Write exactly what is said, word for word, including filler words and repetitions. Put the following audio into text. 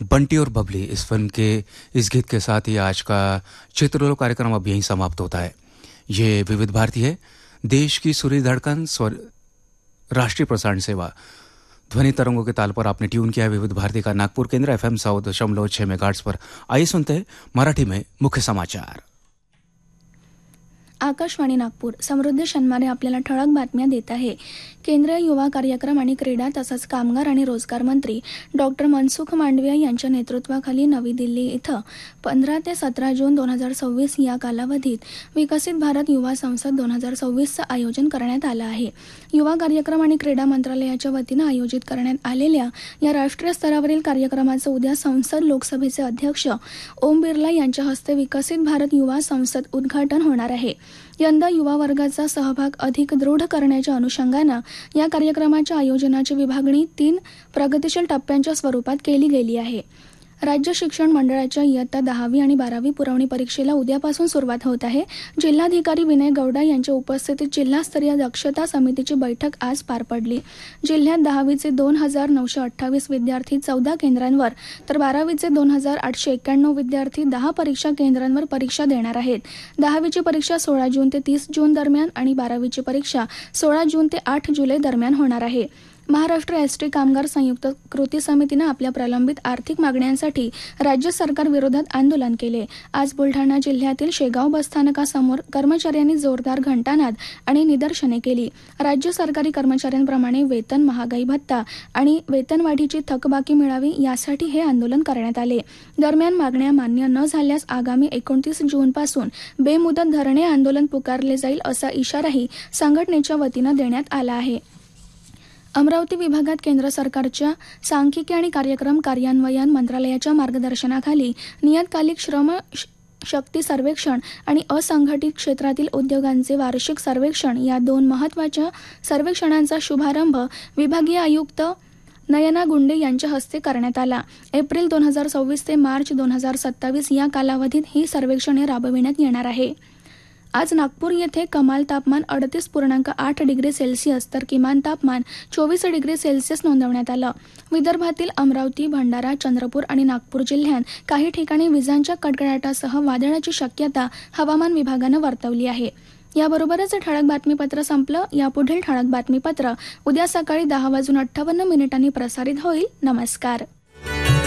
बंटी और बबली इस फिल्म के इस गीत के साथ ही आज का चित्रलोक कार्यक्रम अब यहीं समाप्त होता है। ये विविध भारती है, देश की सुरीली धड़कन, स्वर राष्ट्रीय प्रसारण सेवा। ध्वनि तरंगों के ताल पर आपने ट्यून किया है विविध भारती का नागपुर केंद्र एफ एम सौ दशमलव छह मेगाहर्ट्ज पर। आइए सुनते हैं मराठी में मुख्य समाचार। आकाशवाणी नागपूर समृद्धी शनमारे आपल्याला ठळक बातम्या देत आहे। केंद्रीय युवा कार्यक्रम आणि क्रीडा तसंच कामगार आणि रोजगार मंत्री डॉक्टर मनसुख मांडविया यांच्या नेतृत्वाखाली नवी दिल्ली इथं पंधरा ते सतरा जून दोन हजार सव्वीस या कालावधीत विकसित भारत युवा संसद दोन हजार सव्वीसचं आयोजन करण्यात आलं आहे। युवा कार्यक्रम आणि क्रीडा मंत्रालयाच्या वतीनं आयोजित करण्यात आलेल्या या राष्ट्रीय स्तरावरील कार्यक्रमाचं उद्या संसद लोकसभेचे अध्यक्ष ओम बिर्ला यांच्या हस्ते विकसित भारत युवा संसद उद्घाटन होणार आहे। यंदा युवा वर्गाचा सहभाग अधिक दृढ करण्याच्या अनुषंगानं या कार्यक्रमाच्या आयोजनाची विभागणी तीन प्रगतिशील टप्प्यांच्या स्वरूपात केली गेली आहे। राज्य शिक्षण मंडळाच्या इयत्ता दहावी आणि बारावी पुरवणी परीक्षेला उद्यापासून सुरुवात होत आहे। जिल्हाधिकारी विनय गौडा यांच्या उपस्थितीत जिल्हास्तरीय दक्षता समितीची बैठक आज पार पडली। जिल्ह्यात दहावीचे दोन हजार नऊशे अठ्ठावीस विद्यार्थी चौदा केंद्रांवर तर बारावीचे दोन हजार आठशे एक्क्याण्णव विद्यार्थी दहा परीक्षा केंद्रांवर परीक्षा देणार आहेत। दहावीची परीक्षा सोळा जून ते तीस जून दरम्यान आणि बारावीची परीक्षा सोळा जून ते आठ जुलै दरम्यान होणार आहे। महाराष्ट्र एसटी कामगार संयुक्त कृती समितीनं आपल्या प्रलंबित आर्थिक मागण्यांसाठी राज्य सरकार विरोधात आंदोलन केले। आज बुलढाणा जिल्ह्यातील शेगाव बसस्थानकासमोर कर्मचाऱ्यांनी जोरदार घंटानाद आणि निदर्शने केली। राज्य सरकारी कर्मचाऱ्यांप्रमाणे वेतन, महागाई भत्ता आणि वेतनवाढीची थकबाकी मिळावी यासाठी हे आंदोलन करण्यात आले। दरम्यान मागण्या मान्य न झाल्यास आगामी एकोणतीस जूनपासून बेमुदत धरणे आंदोलन पुकारले जाईल असा इशाराही संघटनेच्या वतीनं देण्यात आला आहे। अमरावती विभागात केंद्र सरकारच्या सांख्यिकी आणि कार्यक्रम कार्यान्वयन मंत्रालयाच्या मार्गदर्शनाखाली नियतकालिक श्रम शक्ती सर्वेक्षण आणि असंघटित क्षेत्रातील उद्योगांचे वार्षिक सर्वेक्षण या दोन महत्त्वाच्या सर्वेक्षणांचा शुभारंभ विभागीय आयुक्त नयना गुंडे यांच्या हस्ते करण्यात आला। एप्रिल दोन हजार सव्वीस ते मार्च दोन हजार सत्तावीस या कालावधीत ही सर्वेक्षणे राबविण्यात येणार आहे। आज नागपूर येथे कमाल तापमान अडतीस पूर्णांक आठ डिग्री सेल्सिअस तर किमान तापमान चोवीस डिग्री सेल्सिअस नोंदवण्यात आलं। विदर्भातील अमरावती, भंडारा, चंद्रपूर आणि नागपूर जिल्ह्यात काही ठिकाणी विजांच्या कडकडाटासह वादळाची शक्यता हवामान विभागानं वर्तवली आहे। याबरोबरच ठळक बातमीपत्र संपलं। यापुढील ठळक बातमीपत्र उद्या सकाळी दहा वाजून अठ्ठावन्न मिनिटांनी प्रसारित होईल। नमस्कार।